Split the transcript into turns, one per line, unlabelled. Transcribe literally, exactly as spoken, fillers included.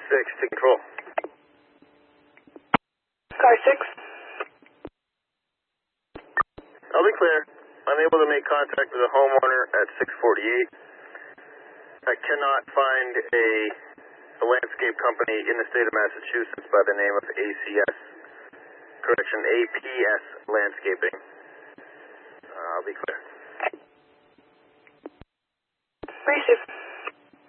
six to control.
Car six.
I'll be clear. Unable to make contact with the homeowner at six forty-eight. I cannot find a, a landscape company in the state of Massachusetts by the name of A C S. Correction, A P S Landscaping. Uh, I'll be clear.
Receive.